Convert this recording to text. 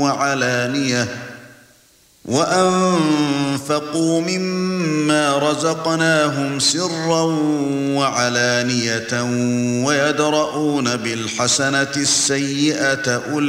وعلانية وأنفقوا مما رزقناهم سرا وعلانية ويدرؤون بالحسنة السيئة